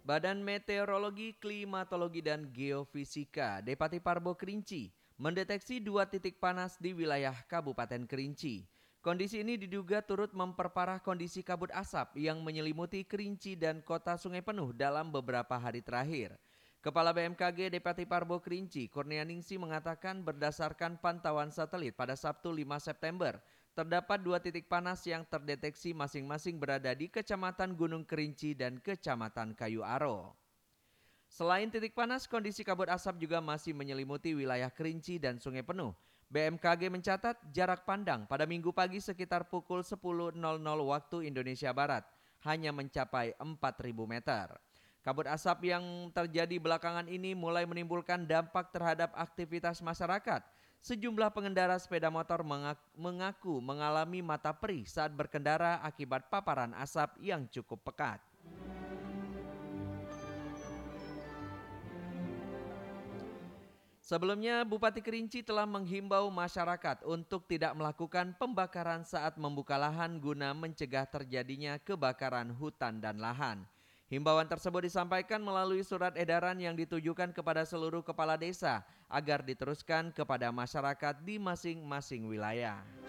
Badan Meteorologi, Klimatologi, dan Geofisika Depati Parbo Kerinci mendeteksi 2 titik panas di wilayah Kabupaten Kerinci. Kondisi ini diduga turut memperparah kondisi kabut asap yang menyelimuti Kerinci dan kota Sungai Penuh dalam beberapa hari terakhir. Kepala BMKG Depati Parbo Kerinci, Kurnianingsi mengatakan berdasarkan pantauan satelit pada Sabtu 5 September, terdapat 2 titik panas yang terdeteksi masing-masing berada di Kecamatan Gunung Kerinci dan Kecamatan Kayu Aro. Selain titik panas, kondisi kabut asap juga masih menyelimuti wilayah Kerinci dan Sungai Penuh. BMKG mencatat jarak pandang pada Minggu pagi sekitar pukul 10.00 waktu Indonesia Barat hanya mencapai 4.000 meter. Kabut asap yang terjadi belakangan ini mulai menimbulkan dampak terhadap aktivitas masyarakat. Sejumlah pengendara sepeda motor mengaku mengalami mata perih saat berkendara akibat paparan asap yang cukup pekat. Sebelumnya, Bupati Kerinci telah menghimbau masyarakat untuk tidak melakukan pembakaran saat membuka lahan guna mencegah terjadinya kebakaran hutan dan lahan. Himbauan tersebut disampaikan melalui surat edaran yang ditujukan kepada seluruh kepala desa agar diteruskan kepada masyarakat di masing-masing wilayah.